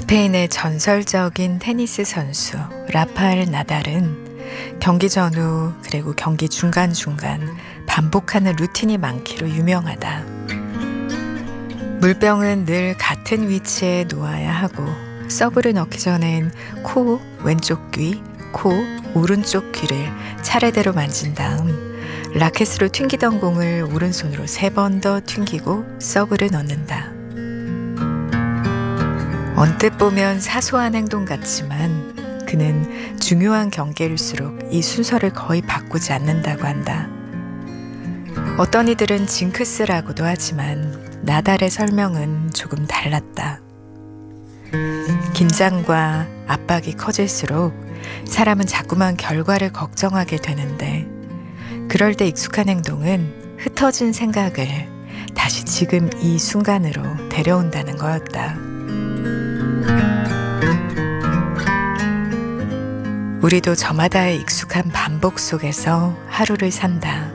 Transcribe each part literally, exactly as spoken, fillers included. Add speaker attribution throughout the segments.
Speaker 1: 스페인의 전설적인 테니스 선수 라파엘 나달은 경기 전후 그리고 경기 중간중간 반복하는 루틴이 많기로 유명하다. 물병은 늘 같은 위치에 놓아야 하고 서브를 넣기 전엔 코 왼쪽 귀, 코 오른쪽 귀를 차례대로 만진 다음 라켓으로 튕기던 공을 오른손으로 세 번 더 튕기고 서브를 넣는다. 언뜻 보면 사소한 행동 같지만 그는 중요한 경기일수록 이 순서를 거의 바꾸지 않는다고 한다. 어떤 이들은 징크스라고도 하지만 나달의 설명은 조금 달랐다. 긴장과 압박이 커질수록 사람은 자꾸만 결과를 걱정하게 되는데 그럴 때 익숙한 행동은 흩어진 생각을 다시 지금 이 순간으로 데려온다는 거였다. 우리도 저마다의 익숙한 반복 속에서 하루를 산다.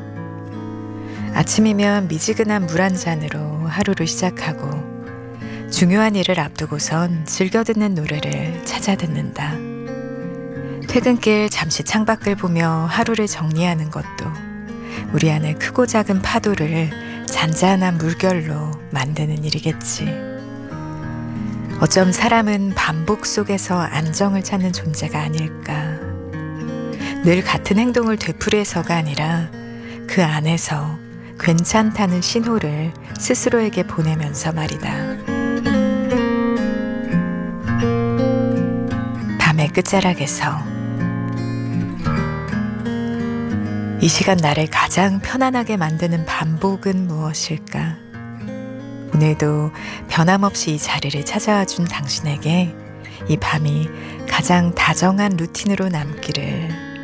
Speaker 1: 아침이면 미지근한 물 한 잔으로 하루를 시작하고 중요한 일을 앞두고선 즐겨 듣는 노래를 찾아 듣는다. 퇴근길 잠시 창밖을 보며 하루를 정리하는 것도 우리 안에 크고 작은 파도를 잔잔한 물결로 만드는 일이겠지. 어쩜 사람은 반복 속에서 안정을 찾는 존재가 아닐까. 늘 같은 행동을 되풀이해서가 아니라 그 안에서 괜찮다는 신호를 스스로에게 보내면서 말이다. 밤의 끝자락에서 이 시간 나를 가장 편안하게 만드는 반복은 무엇일까? 오늘도 변함없이 이 자리를 찾아와 준 당신에게 이 밤이 가장 다정한 루틴으로 남기를